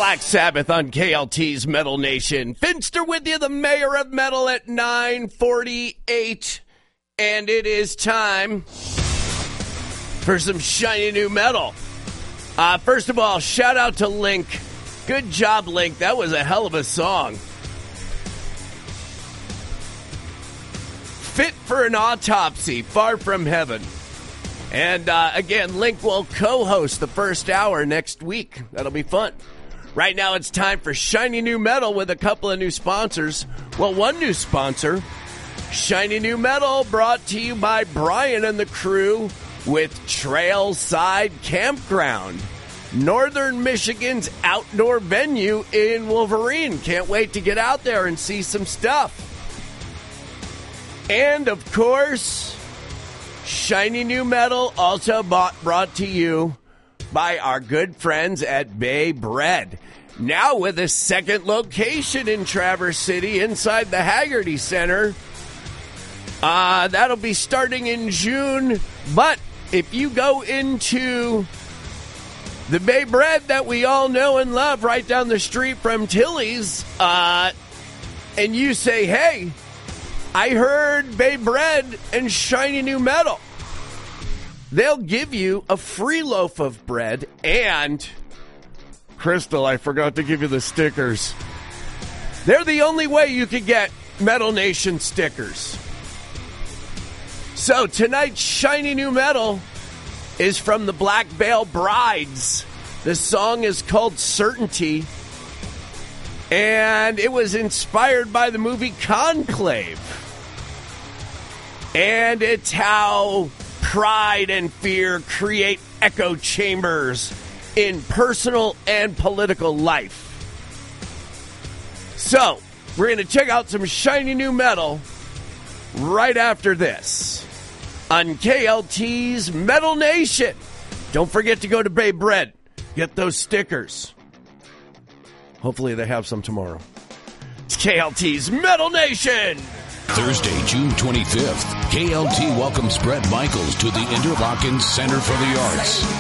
Black Sabbath on KLT's Metal Nation. Finster with you, the mayor of metal at 9:48. And it is time for some shiny new metal. First of all, shout out to Link. Good job, Link. That was a hell of a song. Fit for an Autopsy, Far From Heaven. And again, Link will co-host the first hour next week. That'll be fun. Right now it's time for Shiny New Metal with a couple of new sponsors. Well, one new sponsor, Shiny New Metal, brought to you by Brian and the crew with Trailside Campground, Northern Michigan's outdoor venue in Wolverine. Can't wait to get out there and see some stuff. And, of course, Shiny New Metal also brought to you by our good friends at Bay Bread. Now with a second location in Traverse City inside the Haggerty Center. That'll be starting in June. But if you go into the Bay Bread that we all know and love right down the street from Tilly's, and you say, hey, I heard Bay Bread and Shiny New Metal, they'll give you a free loaf of bread and, Crystal, I forgot to give you the stickers. They're the only way you could get Metal Nation stickers. So tonight's Shiny New Metal is from the Black Veil Brides. The song is called Certainty, and it was inspired by the movie Conclave. And it's how pride and fear create echo chambers in personal and political life. So, we're going to check out some Shiny New Metal right after this on KLT's Metal Nation. Don't forget to go to Bay Bread. Get those stickers. Hopefully they have some tomorrow. It's KLT's Metal Nation. Thursday, June 25th, KLT welcomes Bret Michaels to the Interlochen Center for the Arts.